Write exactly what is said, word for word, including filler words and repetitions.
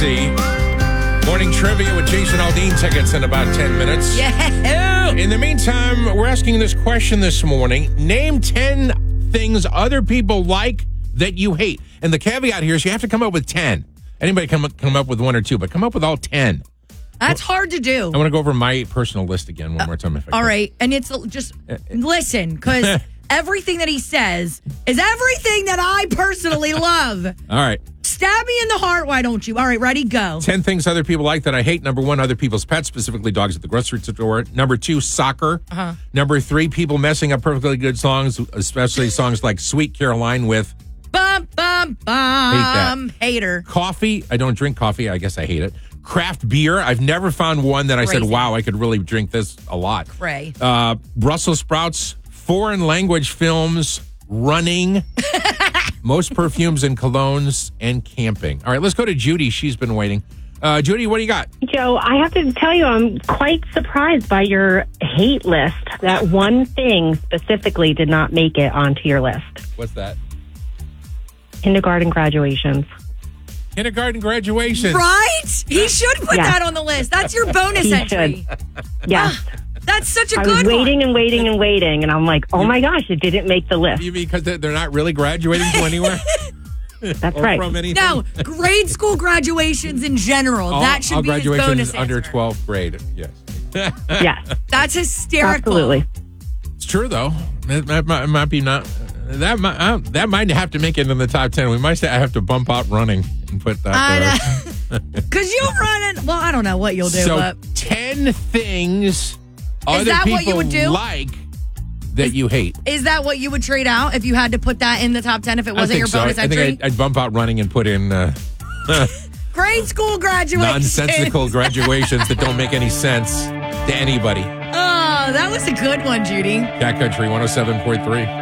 Morning trivia with Jason Aldean tickets in about ten minutes. Yeah. In the meantime, we're asking this question this morning. Name ten things other people like that you hate. And the caveat here is you have to come up with ten. Anybody can come up with one or two, but come up with all ten. That's hard to do. I want to go over my personal list again one more time. If I All can. right. And it's just listen, because everything that he says is everything that I personally love. All right. Stab me in the heart, why don't you? All right, ready, go. ten things other people like that I hate. Number one, other people's pets, specifically dogs at the grocery store. Number two, soccer. Uh-huh. Number three, people messing up perfectly good songs, especially songs like Sweet Caroline with Bum, bum, bum. Hate that. Hater. Coffee. I don't drink coffee. I guess I hate it. Craft beer. I've never found one that I Crazy. said, wow, I could really drink this a lot. Cray. Uh, Brussels sprouts, foreign language films, running, most perfumes and colognes, and camping. All right, let's go to Judy. She's been waiting. Uh, Judy, what do you got? Joe, I have to tell you, I'm quite surprised by your hate list. That one thing specifically did not make it onto your list. What's that? Kindergarten graduations. Kindergarten graduation. Right? He should put Yeah. that on the list. That's your bonus He entry. Yes. That's such a I good was waiting one. and waiting and waiting, and I'm like, oh my gosh, it didn't make the list. You mean because they're they're not really graduating to anywhere? That's or right. From anything? No, grade school graduations in general. all, that should all be his graduations bonus under answer. twelfth grade. Yes. Yes, That's hysterical. absolutely. It's true, though. That, that might, might be not. That might uh, that might have to make it in the top ten. We might have to bump out running and put that there. Because you'll run it. Well, I don't know what you'll do, so but ten things other that people what you would do? like that you hate. is that what you would trade out if you had to put that in the top ten if it I wasn't think your so. bonus I entry? think I'd, I'd bump out running and put in uh, Grade school graduation. nonsensical graduations that don't make any sense to anybody. Oh, that was a good one, Judy. Cat Country one oh seven point three.